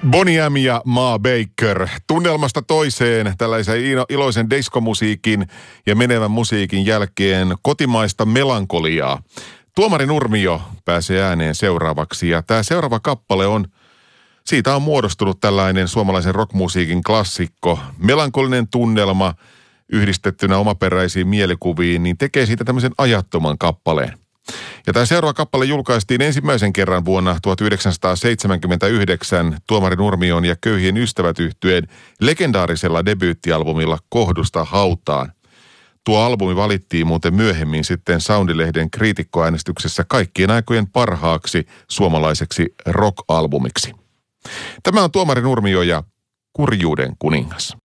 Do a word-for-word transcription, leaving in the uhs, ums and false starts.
Boney M ja Ma Baker. Tunnelmasta toiseen tällaisen iloisen diskomusiikin ja menevän musiikin jälkeen kotimaista melankoliaa. Tuomari Nurmio pääsee ääneen seuraavaksi ja tämä seuraava kappale on, siitä on muodostunut tällainen suomalaisen rockmusiikin klassikko. Melankolinen tunnelma yhdistettynä omaperäisiin mielikuviin, niin tekee siitä tämmöisen ajattoman kappaleen. Ja tämä seuraava kappale julkaistiin ensimmäisen kerran vuonna tuhatyhdeksänsataaseitsemänkymmentäyhdeksän Tuomari Nurmion ja Köyhien ystävät -yhtyeen legendaarisella debyyttialbumilla Kohdusta hautaan. Tuo albumi valittiin muuten myöhemmin sitten Soundilehden kriitikkoäänestyksessä kaikkien aikojen parhaaksi suomalaiseksi rock-albumiksi. Tämä on Tuomari Nurmio ja Kurjuuden kuningas.